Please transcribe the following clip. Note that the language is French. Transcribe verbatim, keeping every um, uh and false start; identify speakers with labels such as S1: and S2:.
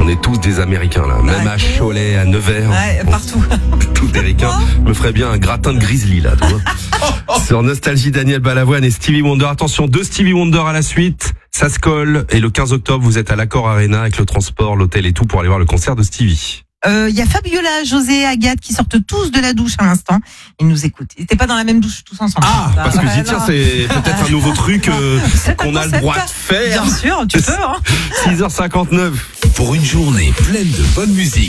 S1: est tous des Américains là, même
S2: Ouais.
S1: à Cholet, à Nevers.
S2: Ouais,
S1: Bon,
S2: partout.
S1: tout des ricains. Me ferait bien un gratin de grizzly là, tu vois. Sur Nostalgie, Daniel Balavoine et Stevie Wonder. Attention, deux Stevie Wonder à la suite. Ça se colle. Et le quinze octobre, vous êtes à l'Accor Arena avec le transport, l'hôtel et tout pour aller voir le concert de Stevie.
S2: Il euh, y a Fabiola, José, Agathe qui sortent tous de la douche à l'instant. Ils nous écoutent. Ils n'étaient pas dans la même douche tous ensemble.
S1: Ah, parce que je dis, tiens, c'est peut-être un nouveau truc euh, qu'on a le droit de faire.
S2: Bien sûr, tu peux. Hein.
S1: six heures cinquante-neuf.
S3: Pour une journée pleine de bonne musique.